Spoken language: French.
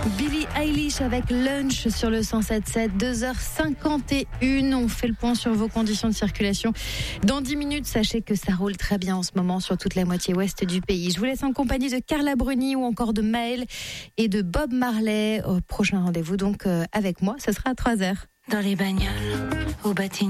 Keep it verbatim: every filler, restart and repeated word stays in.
Billie Eilish avec Lunch sur le cent sept virgule sept, deux heures cinquante et une. On fait le point sur vos conditions de circulation. Dans dix minutes, sachez que ça roule très bien en ce moment sur toute la moitié ouest du pays. Je vous laisse en compagnie de Carla Bruni ou encore de Maël et de Bob Marley. Au prochain rendez-vous donc avec moi, ce sera à trois heures. Dans les bagnoles, au bâtiment.